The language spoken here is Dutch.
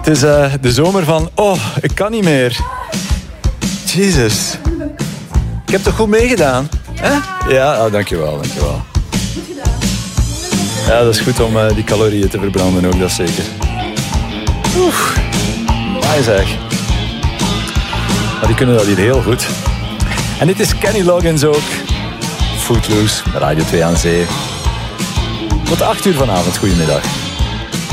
Het is de zomer van... Oh, ik kan niet meer. Jezus. Ik heb toch goed meegedaan? Hè? Ja, oh, dankjewel. Ja, dat is goed om die calorieën te verbranden ook, dat zeker. Oef. Mooi zeg. Maar die kunnen dat hier heel goed. En dit is Kenny Loggins ook. Footloose, Radio 2 aan Zee. Tot 8 uur vanavond. Goedemiddag.